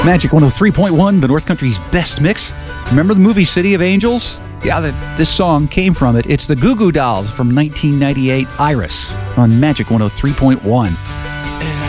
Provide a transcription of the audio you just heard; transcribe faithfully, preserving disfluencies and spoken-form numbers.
Magic one oh three point one, the North Country's best mix. Remember the movie City of Angels? Yeah, that this song came from it. It's the Goo Goo Dolls from nineteen ninety-eight, Iris, on Magic one oh three point one.